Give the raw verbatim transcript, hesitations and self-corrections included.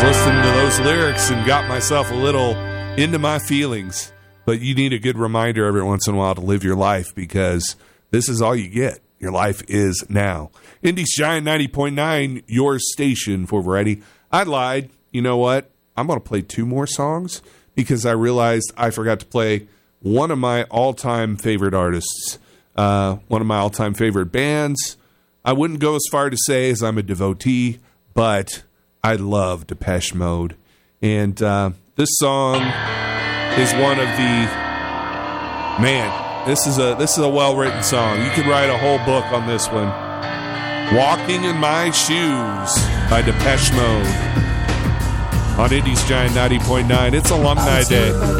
listening to those lyrics and got myself a little into my feelings. But you need a good reminder every once in a while to live your life, because this is all you get. Your life is now. Indy's Giant ninety point nine, your station for variety. I lied. You know what? I'm going to play two more songs because I realized I forgot to play one of my all-time favorite artists, uh, one of my all-time favorite bands. I wouldn't go as far to say as I'm a devotee, but I love Depeche Mode. And uh, this song is one of the... Man, this is a this is a well-written song. You could write a whole book on this one. Walking in My Shoes by Depeche Mode. On Indy's Giant ninety point nine. It's Alumni Day.